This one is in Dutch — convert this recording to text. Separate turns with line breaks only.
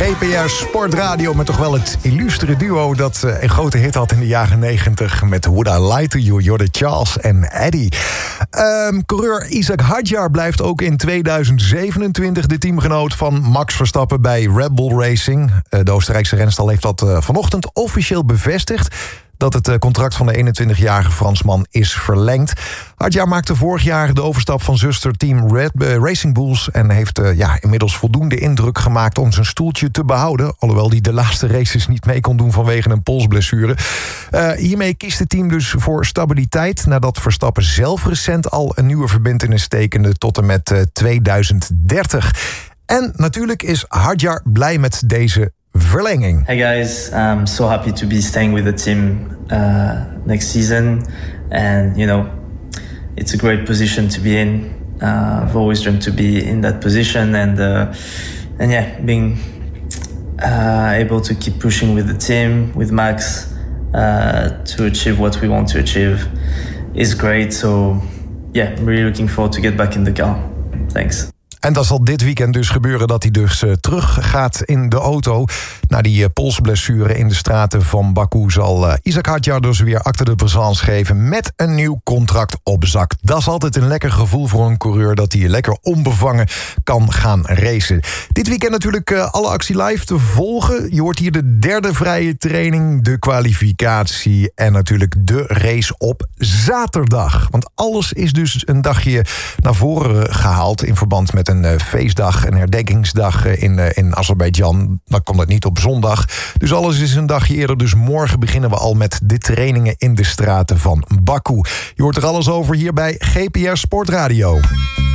GPR Sportradio met toch wel het illustere duo dat een grote hit had in de jaren 90 met Would I Lie to You, Jordan Charles en Eddie. Coureur Isack Hadjar blijft ook in 2027 de teamgenoot van Max Verstappen bij Red Bull Racing. De Oostenrijkse renstal heeft dat vanochtend officieel bevestigd, dat het contract van de 21-jarige Fransman is verlengd. Hadjar maakte vorig jaar de overstap van zusterteam Racing Bulls en heeft inmiddels voldoende indruk gemaakt om zijn stoeltje te behouden, alhoewel hij de laatste races niet mee kon doen vanwege een polsblessure. Hiermee kiest het team dus voor stabiliteit, nadat Verstappen zelf recent al een nieuwe verbintenis tekende tot en met 2030. En natuurlijk is Hadjar blij met deze verlenging.
Hey guys, I'm so happy to be staying with the team next season, and it's a great position to be in. I've always dreamed to be in that position, and being able to keep pushing with the team, with Max, to achieve what we want to achieve is great. So I'm really looking forward to get back in the car. Thanks.
En dat zal dit weekend dus gebeuren, dat hij dus terug gaat in de auto. Na die polsblessure in de straten van Baku zal Isack Hadjar dus weer acte de présence geven met een nieuw contract op zak. Dat is altijd een lekker gevoel voor een coureur, dat hij lekker onbevangen kan gaan racen. Dit weekend natuurlijk alle actie live te volgen. Je hoort hier de derde vrije training, de kwalificatie en natuurlijk de race op zaterdag. Want alles is dus een dagje naar voren gehaald in verband met een feestdag, een herdenkingsdag in Azerbeidzjan. Dan komt het niet op zondag. Dus alles is een dagje eerder. Dus morgen beginnen we al met de trainingen in de straten van Baku. Je hoort er alles over hier bij GPR Sportradio.